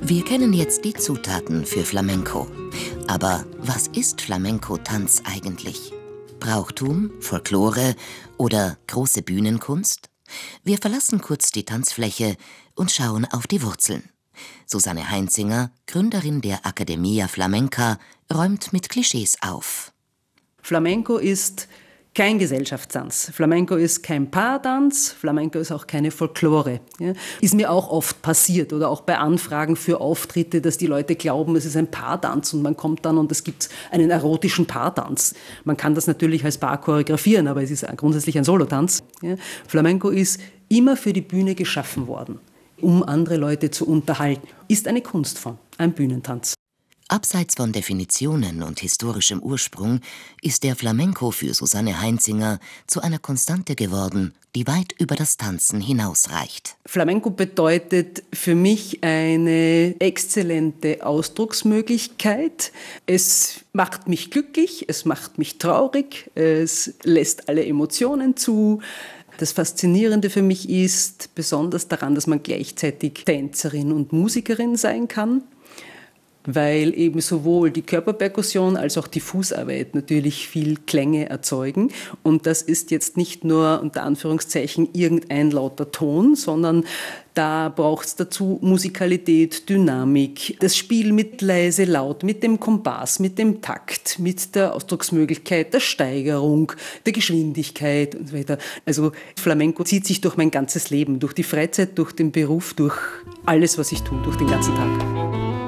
Wir kennen jetzt die Zutaten für Flamenco. Aber was ist Flamenco-Tanz eigentlich? Brauchtum, Folklore oder große Bühnenkunst? Wir verlassen kurz die Tanzfläche und schauen auf die Wurzeln. Susanne Heinzinger, Gründerin der Academia Flamenca, räumt mit Klischees auf. Flamenco ist kein Gesellschaftstanz. Flamenco ist kein Paartanz. Flamenco ist auch keine Folklore. Ja. Ist mir auch oft passiert oder auch bei Anfragen für Auftritte, dass die Leute glauben, es ist ein Paartanz und man kommt dann und es gibt einen erotischen Paartanz. Man kann das natürlich als Paar choreografieren, aber es ist grundsätzlich ein Solotanz. Ja. Flamenco ist immer für die Bühne geschaffen worden, um andere Leute zu unterhalten. Ist eine Kunstform, ein Bühnentanz. Abseits von Definitionen und historischem Ursprung ist der Flamenco für Susanne Heinzinger zu einer Konstante geworden, die weit über das Tanzen hinausreicht. Flamenco bedeutet für mich eine exzellente Ausdrucksmöglichkeit. Es macht mich glücklich, es macht mich traurig, es lässt alle Emotionen zu. Das Faszinierende für mich ist besonders daran, dass man gleichzeitig Tänzerin und Musikerin sein kann, weil eben sowohl die Körperperkussion als auch die Fußarbeit natürlich viel Klänge erzeugen. Und das ist jetzt nicht nur unter Anführungszeichen irgendein lauter Ton, sondern da braucht es dazu Musikalität, Dynamik, das Spiel mit leise, laut, mit dem Kompass, mit dem Takt, mit der Ausdrucksmöglichkeit, der Steigerung, der Geschwindigkeit und so weiter. Also Flamenco zieht sich durch mein ganzes Leben, durch die Freizeit, durch den Beruf, durch alles, was ich tue, durch den ganzen Tag.